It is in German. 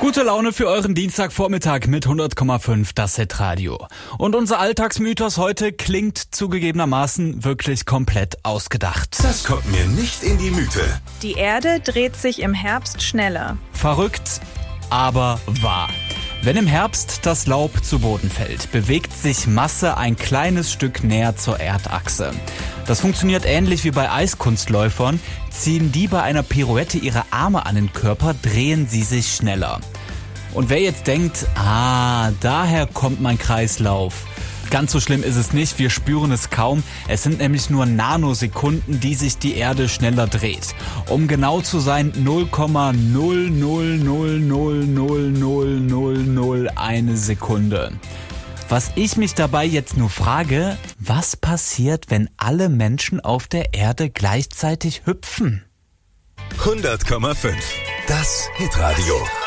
Gute Laune für euren Dienstagvormittag mit 100,5 das Hitradio. Und unser Alltagsmythos heute klingt zugegebenermaßen wirklich komplett ausgedacht. Das kommt mir nicht in die Müte. Die Erde dreht sich im Herbst schneller. Verrückt, aber wahr. Wenn im Herbst das Laub zu Boden fällt, bewegt sich Masse ein kleines Stück näher zur Erdachse. Das funktioniert ähnlich wie bei Eiskunstläufern. Ziehen die bei einer Pirouette ihre Arme an den Körper, drehen sie sich schneller. Und wer jetzt denkt, daher kommt mein Kreislauf. Ganz so schlimm ist es nicht, wir spüren es kaum. Es sind nämlich nur Nanosekunden, die sich die Erde schneller dreht. Um genau zu sein, 0,000000001 Sekunde. Was ich mich dabei jetzt nur frage, was passiert, wenn alle Menschen auf der Erde gleichzeitig hüpfen? 100,5. Das Hitradio.